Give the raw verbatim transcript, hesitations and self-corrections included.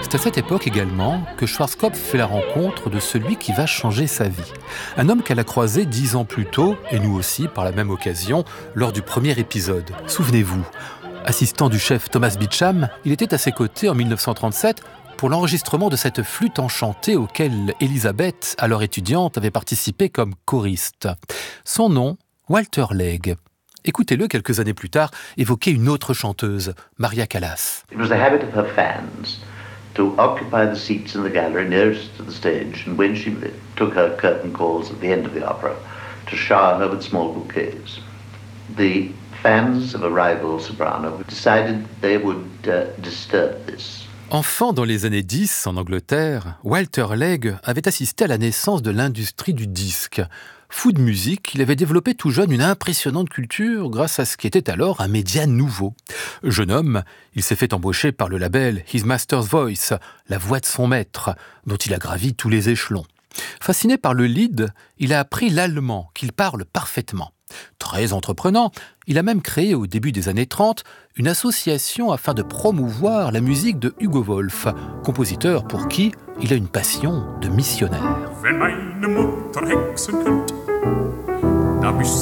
C'est à cette époque également que Schwarzkopf fait la rencontre de celui qui va changer sa vie. Un homme qu'elle a croisé dix ans plus tôt, et nous aussi par la même occasion, lors du premier épisode. Souvenez-vous, assistant du chef Thomas Beecham, il était à ses côtés en mille neuf cent trente-sept pour l'enregistrement de cette flûte enchantée auquel Elisabeth, alors étudiante, avait participé comme choriste. Son nom, Walter Legge. Écoutez-le quelques années plus tard évoquer une autre chanteuse, Maria Callas. It was the habit of her fans to occupy the seats in the gallery nearest to the stage, and when she took her curtain calls at the end of the opera, to shower her with small bouquets. The fans of a rival soprano decided they would uh, disturb this. Enfant dans les années dix, en Angleterre, Walter Legge avait assisté à la naissance de l'industrie du disque. Fou de musique, il avait développé tout jeune une impressionnante culture grâce à ce qui était alors un média nouveau. Jeune homme, il s'est fait embaucher par le label His Master's Voice, la voix de son maître, dont il a gravi tous les échelons. Fasciné par le lead, il a appris l'allemand, qu'il parle parfaitement. Très entreprenant, il a même créé au début des années trente une association afin de promouvoir la musique de Hugo Wolf, compositeur pour qui il a une passion de missionnaire.